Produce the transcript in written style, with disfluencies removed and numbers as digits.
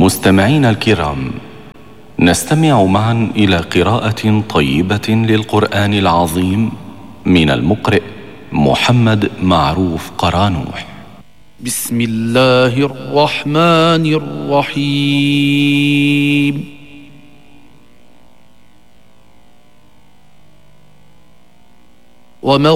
مستمعينا الكرام، نستمع معا إلى قراءة طيبة للقرآن العظيم من المقرئ محمد معروف قرانوح. بسم الله الرحمن الرحيم. وما